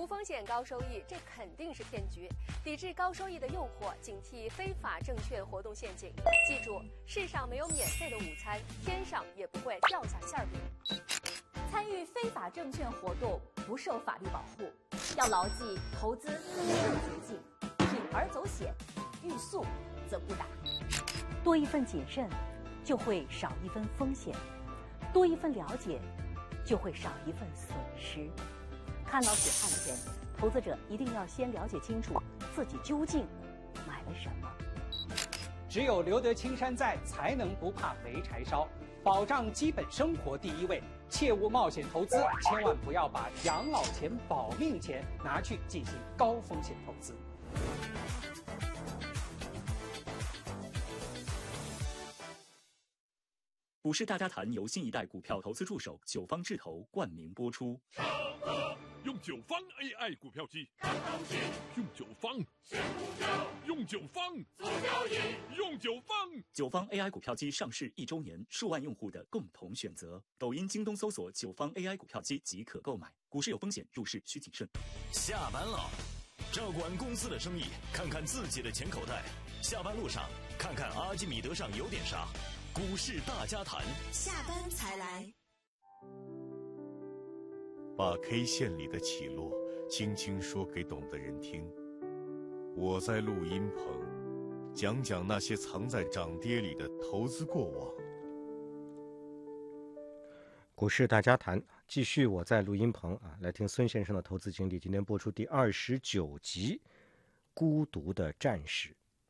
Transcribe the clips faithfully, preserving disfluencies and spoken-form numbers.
无风险高收益，这肯定是骗局。抵制高收益的诱惑，警惕非法证券活动陷阱。记住，世上没有免费的午餐，天上也不会掉下馅饼。 参与非法证券活动不受法律保护，要牢记投资没有捷径，铤而走险，欲速则不达。 多一份谨慎，就会少一分风险；多一份了解，就会少一份损失。看牢血汗钱，投资者一定要先了解清楚自己究竟买了什么。 只有留得青山在，才能不怕没柴烧。保障基本生活第一位，切勿冒险投资，千万不要把养老钱、保命钱拿去进行高风险投资。 股市大家谈由新一代股票投资助手九方智投冠名播出。 用九方 A I 股票机，用九方，用九方，用九方。 九方 A I 股票机上市一周年，数万用户的共同选择。抖音、京东搜索九方 A I 股票机即可购买。股市有风险，入市需谨慎。 下班了，照管公司的生意，看看自己的钱口袋。下班路上，看看阿基米德上有点啥。股市大家谈， 下班才来。 把 K 线里的起落轻轻说给懂的人听。我在录音棚，讲讲那些藏在涨跌里的投资过往。 股市大家谈，继续我在录音棚啊，来听孙先生的投资经历。今天播出第二十九集《孤独的战士》。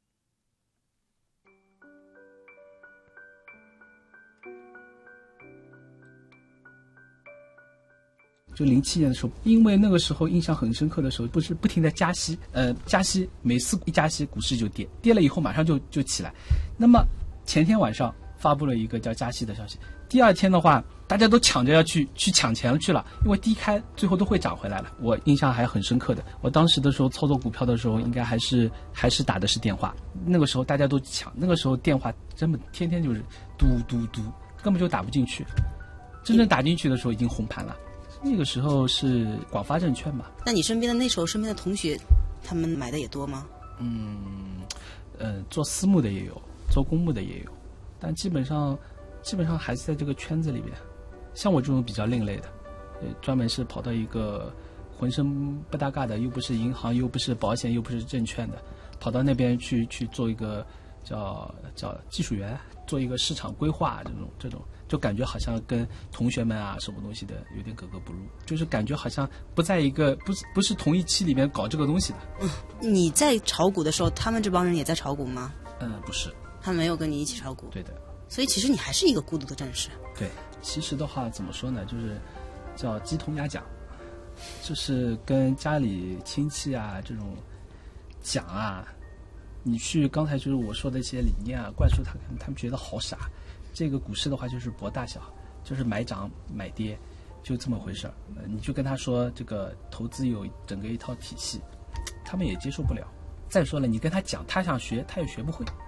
就零七年的时候，因为那个时候印象很深刻的时候，不是不停的加息，呃，加息，每次一加息，股市就跌，跌了以后马上就就起来。那么前天晚上发布了一个叫加息的消息，第二天的话，大家都抢着要去去抢钱去了，因为低开最后都会涨回来了。我印象还很深刻的，我当时的时候操作股票的时候，应该还是还是打的是电话，那个时候大家都抢，那个时候电话根本天天就是嘟嘟嘟，根本就打不进去，真正打进去的时候已经红盘了。那个时候是广发证券吧？ 那你身边的那时候身边的同学，他们买的也多吗？ 嗯，呃，做私募的也有，做公募的也有，但基本上，基本上还是在这个圈子里边。像我这种比较另类的，呃，专门是跑到一个浑身不搭嘎的，又不是银行，又不是保险，又不是证券的，跑到那边去去做一个叫叫技术员，做一个市场规划这种这种。就感觉好像跟同学们啊什么东西的有点格格不入，就是感觉好像不在一个不是不是同一期里面搞这个东西的。 嗯，你在炒股的时候，他们这帮人也在炒股吗？ 嗯，不是， 他们没有跟你一起炒股。 对的， 所以其实你还是一个孤独的战士。 对，其实的话怎么说呢，就是叫鸡同鸭讲，就是跟家里亲戚啊这种讲啊，你去刚才就是我说的一些理念啊灌输他，他们觉得好傻。这个股市的话就是博大小，就是买涨买跌，就这么回事儿。呃，你就跟他说这个投资有整个一套体系，他们也接受不了。再说了，你跟他讲，他想学他也学不会。